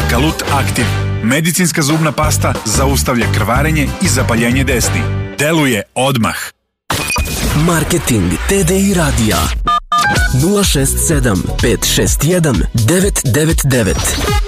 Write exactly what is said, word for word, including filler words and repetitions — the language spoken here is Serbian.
Kalut Active. Medicinska zubna pasta zaustavlja krvarenje i zapaljenje desni. Deluje odmah. Marketing T D I radija nula šest sedam pet šest jedan devet devet devet.